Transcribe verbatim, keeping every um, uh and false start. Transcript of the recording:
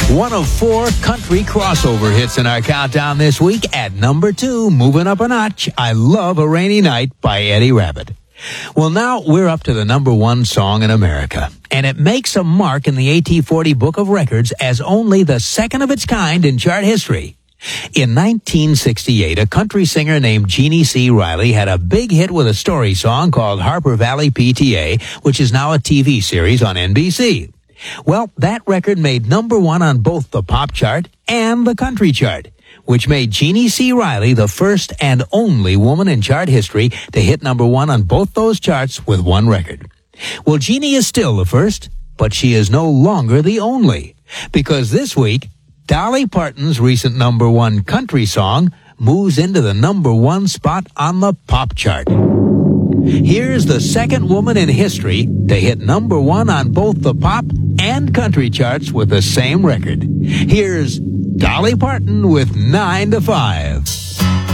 One of four country crossover hits in our countdown this week. At number two, moving up a notch, I Love a Rainy Night by Eddie Rabbitt. Well, now we're up to the number one song in America, and it makes a mark in the A T forty Book of Records as only the second of its kind in chart history. In nineteen sixty-eight, a country singer named Jeannie C. Riley had a big hit with a story song called Harper Valley P T A, which is now a T V series on N B C. Well, that record made number one on both the pop chart and the country chart, which made Jeannie C. Riley the first and only woman in chart history to hit number one on both those charts with one record. Well, Jeannie is still the first, but she is no longer the only, because this week, Dolly Parton's recent number one country song moves into the number one spot on the pop chart. Here's the second woman in history to hit number one on both the pop and country charts with the same record. Here's Dolly Parton with nine to five.